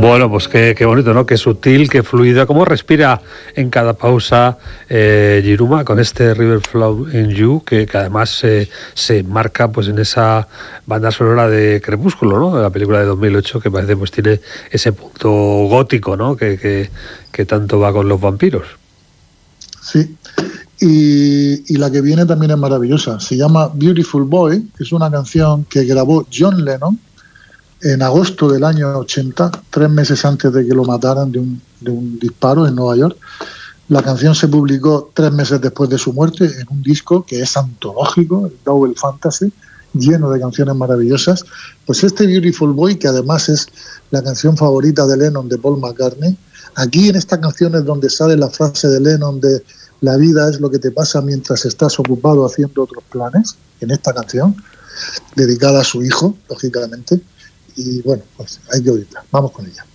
Bueno, pues qué bonito, ¿no? Qué sutil, qué fluida, cómo respira en cada pausa Yiruma con este River Flow in You, que además se marca pues en esa banda sonora de Crepúsculo, ¿no? De la película de 2008, que parece pues tiene ese punto gótico, ¿no? Que tanto va con los vampiros. Sí, y la que viene también es maravillosa. Se llama Beautiful Boy, que es una canción que grabó John Lennon en agosto del año 80, 3 meses antes de que lo mataran de un disparo en Nueva York. La canción se publicó 3 meses después de su muerte en un disco que es antológico, el Double Fantasy, lleno de canciones maravillosas. Pues este Beautiful Boy, que además es la canción favorita de Lennon, de Paul McCartney, aquí en esta canción es donde sale la frase de Lennon de la vida es lo que te pasa mientras estás ocupado haciendo otros planes, en esta canción, dedicada a su hijo, lógicamente. Y bueno, pues hay que oírla. Vamos con ella.